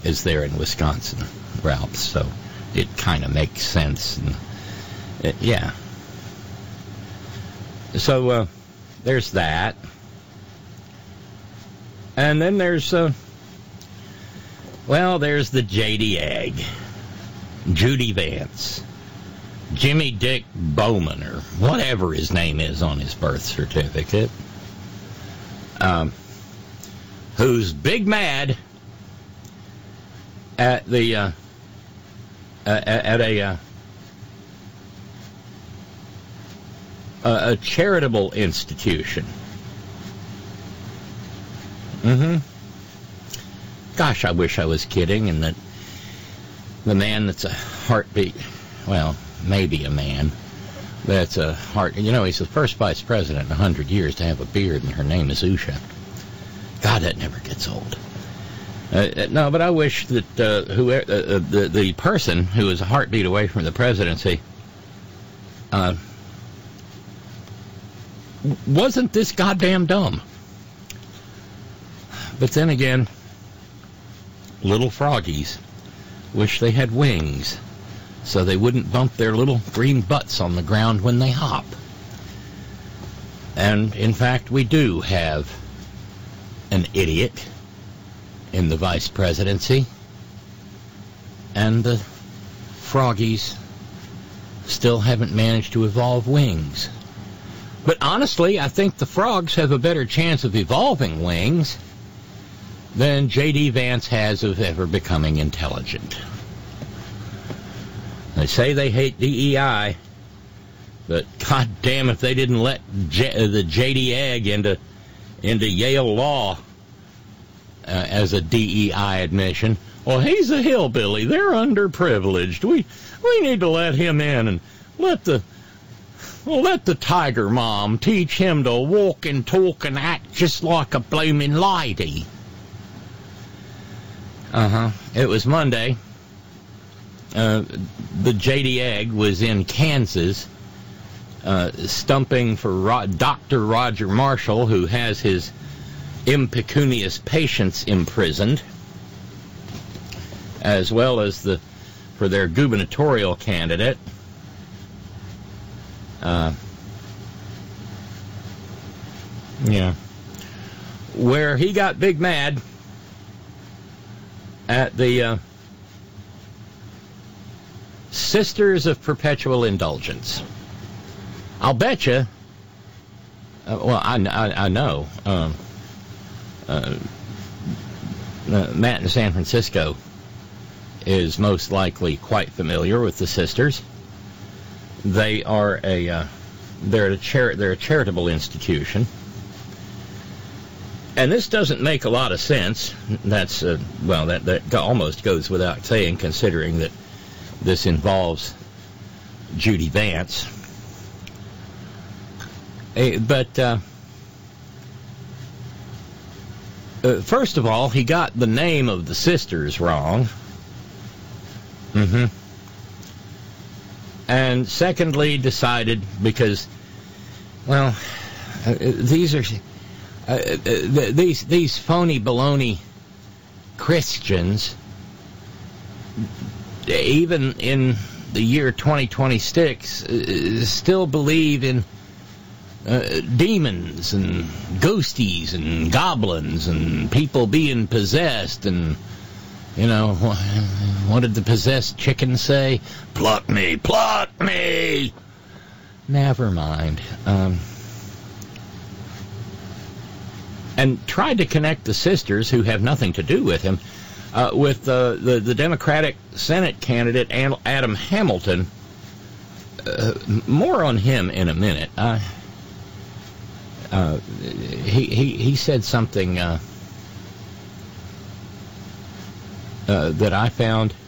is there in Wisconsin, Ralph, so it kind of makes sense. And yeah. So there's that. And then there's there's the J.D. Egg, Judy Vance, Jimmy Dick Bowman, or whatever his name is on his birth certificate, who's big mad at the a charitable institution. Gosh, I wish I was kidding, and that the man that's a heartbeat, well, maybe a man that's a heart, he's the first vice president in 100 years to have a beard, and her name is Usha. God, that never gets old. No, but I wish that the person who is a heartbeat away from the presidency wasn't this goddamn dumb. But then again, little froggies wish they had wings so they wouldn't bump their little green butts on the ground when they hop. And, in fact, we do have an idiot in the vice presidency, and the froggies still haven't managed to evolve wings. But honestly, I think the frogs have a better chance of evolving wings than J.D. Vance has of ever becoming intelligent. They say they hate DEI, but god damn if they didn't let the J.D. Egg into Yale Law as a DEI admission. Well, he's a hillbilly. They're underprivileged. We need to let him in and let the tiger mom teach him to walk and talk and act just like a blooming lady. It was Monday. The J.D. Egg was in Kansas, stumping for Dr. Roger Marshall, who has his impecunious patients imprisoned, as well as for their gubernatorial candidate. Where he got big mad at the Sisters of Perpetual Indulgence. I'll bet you. I know. Matt in San Francisco is most likely quite familiar with the Sisters. They are they're a charitable institution. And this doesn't make a lot of sense. That's that almost goes without saying, considering that this involves Judy Vance. But first of all, he got the name of the sisters wrong. And secondly, decided because, these are these phony baloney Christians, even in the year 2026, still believe in demons and ghosties and goblins and people being possessed. And what did the possessed chicken say? Pluck me, pluck me. Never mind. And tried to connect the sisters, who have nothing to do with him, with the Democratic Senate candidate Adam Hamilton. More on him in a minute. He said something that I found